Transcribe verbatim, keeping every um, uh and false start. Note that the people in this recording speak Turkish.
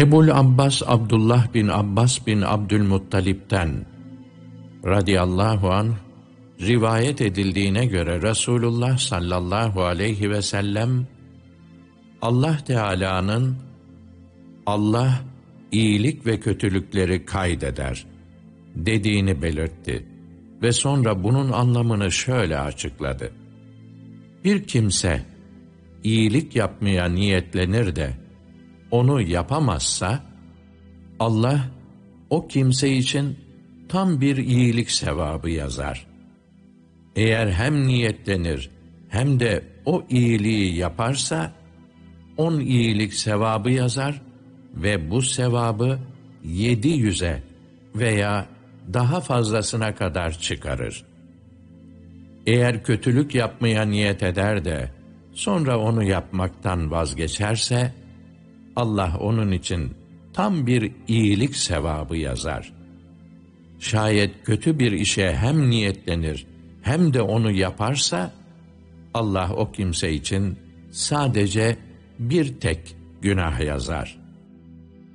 Ebul Abbas Abdullah bin Abbas bin Abdülmuttalip'ten radıyallahu anh rivayet edildiğine göre Resulullah sallallahu aleyhi ve sellem Allah Teala'nın Allah iyilik ve kötülükleri kaydeder dediğini belirtti ve sonra bunun anlamını şöyle açıkladı. Bir kimse iyilik yapmaya niyetlenir de onu yapamazsa, Allah o kimse için tam bir iyilik sevabı yazar. Eğer hem niyetlenir hem de o iyiliği yaparsa, on iyilik sevabı yazar ve bu sevabı yedi yüze veya daha fazlasına kadar çıkarır. Eğer kötülük yapmaya niyet eder de sonra onu yapmaktan vazgeçerse, Allah onun için tam bir iyilik sevabı yazar. Şayet kötü bir işe hem niyetlenir hem de onu yaparsa, Allah o kimse için sadece bir tek günah yazar.